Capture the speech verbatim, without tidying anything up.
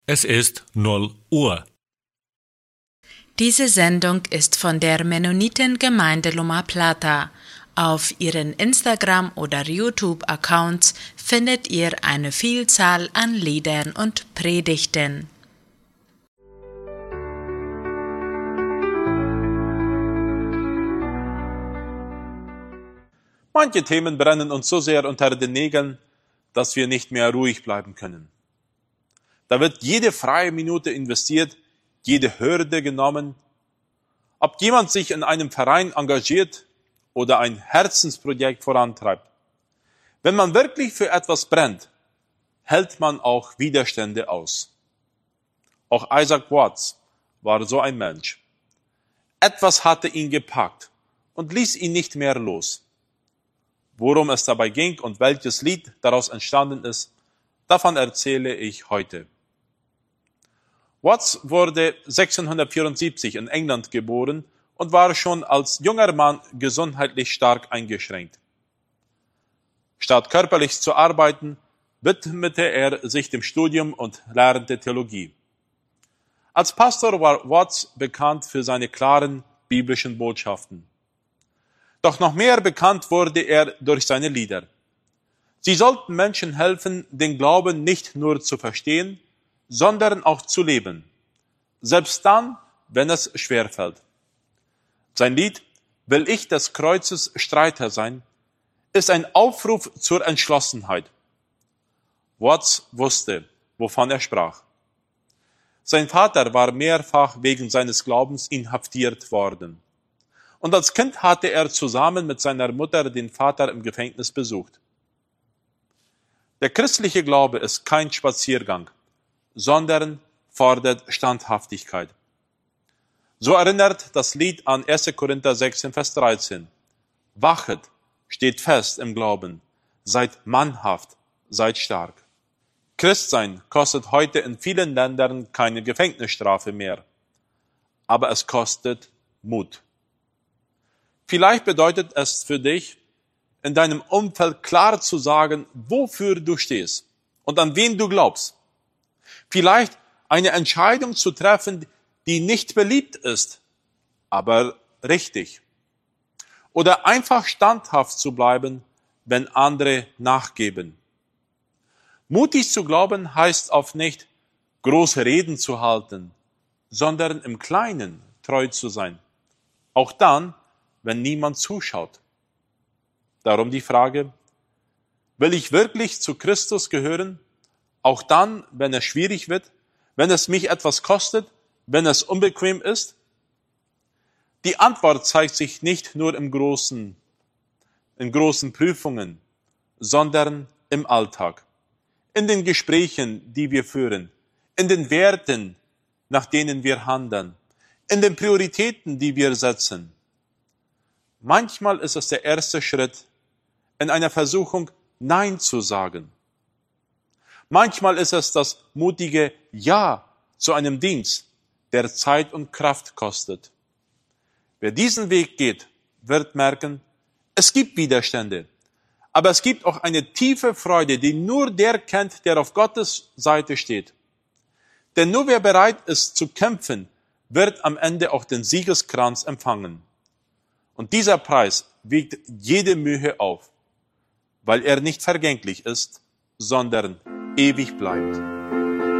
Es ist null Uhr. Diese Sendung ist von der Mennonitengemeinde Loma Plata. Auf ihren Instagram- oder YouTube-Accounts findet ihr eine Vielzahl an Liedern und Predigten. Manche Themen brennen uns so sehr unter den Nägeln, dass wir nicht mehr ruhig bleiben können. Da wird jede freie Minute investiert, jede Hürde genommen. Ob jemand sich in einem Verein engagiert oder ein Herzensprojekt vorantreibt. Wenn man wirklich für etwas brennt, hält man auch Widerstände aus. Auch Isaac Watts war so ein Mensch. Etwas hatte ihn gepackt und ließ ihn nicht mehr los. Worum es dabei ging und welches Lied daraus entstanden ist, davon erzähle ich heute. Watts wurde sechzehnhundertvierundsiebzig in England geboren und war schon als junger Mann gesundheitlich stark eingeschränkt. Statt körperlich zu arbeiten, widmete er sich dem Studium und lernte Theologie. Als Pastor war Watts bekannt für seine klaren biblischen Botschaften. Doch noch mehr bekannt wurde er durch seine Lieder. Sie sollten Menschen helfen, den Glauben nicht nur zu verstehen, sondern auch zu leben. Selbst dann, wenn es schwerfällt. Sein Lied »Will ich des Kreuzes Streiter sein« ist ein Aufruf zur Entschlossenheit. Watts wusste, wovon er sprach. Sein Vater war mehrfach wegen seines Glaubens inhaftiert worden. Und als Kind hatte er zusammen mit seiner Mutter den Vater im Gefängnis besucht. Der christliche Glaube ist kein Spaziergang, sondern fordert Standhaftigkeit. So erinnert das Lied an erster Korinther sechzehn, Vers dreizehn. Wachet, steht fest im Glauben, seid mannhaft, seid stark. Christsein kostet heute in vielen Ländern keine Gefängnisstrafe mehr, aber es kostet Mut. Vielleicht bedeutet es für dich, in deinem Umfeld klar zu sagen, wofür du stehst und an wen du glaubst. Vielleicht eine Entscheidung zu treffen, die nicht beliebt ist, aber richtig. Oder einfach standhaft zu bleiben, wenn andere nachgeben. Mutig zu glauben heißt oft nicht, große Reden zu halten, sondern im Kleinen treu zu sein. Auch dann, wenn niemand zuschaut. Darum die Frage, will ich wirklich zu Christus gehören? Auch dann, wenn es schwierig wird, wenn es mich etwas kostet, wenn es unbequem ist? Die Antwort zeigt sich nicht nur im großen, in großen Prüfungen, sondern im Alltag, in den Gesprächen, die wir führen, in den Werten, nach denen wir handeln, in den Prioritäten, die wir setzen. Manchmal ist es der erste Schritt in einer Versuchung, Nein zu sagen. Manchmal ist es das mutige Ja zu einem Dienst, der Zeit und Kraft kostet. Wer diesen Weg geht, wird merken, es gibt Widerstände, aber es gibt auch eine tiefe Freude, die nur der kennt, der auf Gottes Seite steht. Denn nur wer bereit ist zu kämpfen, wird am Ende auch den Siegeskranz empfangen. Und dieser Preis wiegt jede Mühe auf, weil er nicht vergänglich ist, sondern ewig bleibt.